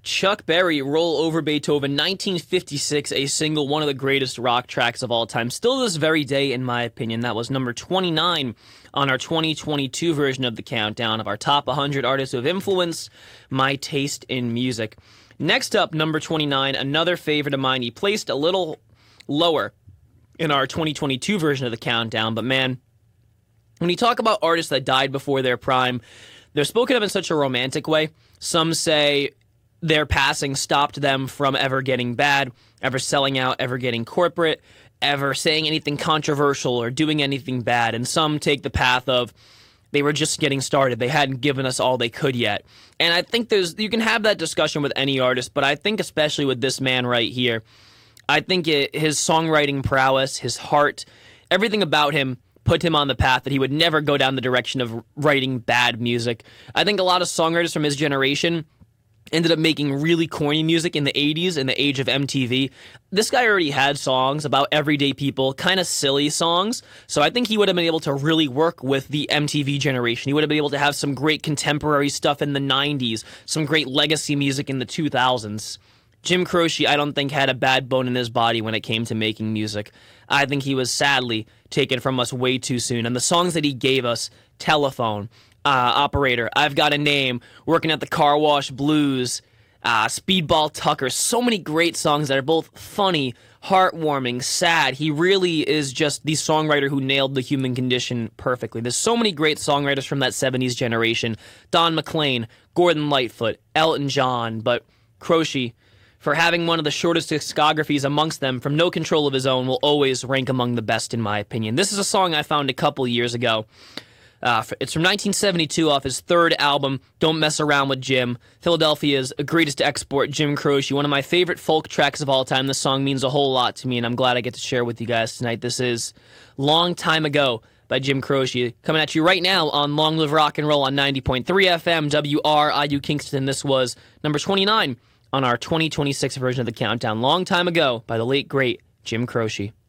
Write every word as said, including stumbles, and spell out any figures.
Chuck Berry, Roll Over Beethoven, nineteen fifty-six, a single, one of the greatest rock tracks of all time. Still this very day, in my opinion. That was number twenty-nine on our twenty twenty-two version of the countdown of our top one hundred artists who have influenced my taste in music. Next up, number twenty-nine, another favorite of mine. He placed a little lower in our twenty twenty-two version of the countdown, but man, when you talk about artists that died before their prime, they're spoken of in such a romantic way. Some say their passing stopped them from ever getting bad, ever selling out, ever getting corporate, ever saying anything controversial or doing anything bad. And some take the path of they were just getting started. They hadn't given us all they could yet. And I think there's you can have that discussion with any artist, but I think especially with this man right here, I think it, his songwriting prowess, his heart, everything about him put him on the path that he would never go down the direction of writing bad music. I think a lot of songwriters from his generation ended up making really corny music in the eighties, in the age of M T V. This guy already had songs about everyday people, kind of silly songs, so I think he would have been able to really work with the M T V generation. He would have been able to have some great contemporary stuff in the nineties, some great legacy music in the two thousands. Jim Croce, I don't think, had a bad bone in his body when it came to making music. I think he was sadly taken from us way too soon, and the songs that he gave us, Telephone, Uh, Operator, I've Got a Name, Working at the Car Wash Blues, uh, Speedball Tucker, so many great songs that are both funny, heartwarming, sad. He really is just the songwriter who nailed the human condition perfectly. There's so many great songwriters from that seventies generation. Don McLean, Gordon Lightfoot, Elton John, but Croce, for having one of the shortest discographies amongst them from no control of his own, will always rank among the best in my opinion. This is a song I found a couple years ago. Uh, it's from nineteen seventy-two off his third album, Don't Mess Around with Jim. Philadelphia's greatest export, Jim Croce, one of my favorite folk tracks of all time. This song means a whole lot to me, and I'm glad I get to share with you guys tonight. This is Long Time Ago by Jim Croce, coming at you right now on Long Live Rock and Roll on ninety point three F M, W R I U Kingston. This was number twenty-nine on our twenty twenty-six version of the countdown, Long Time Ago by the late, great Jim Croce.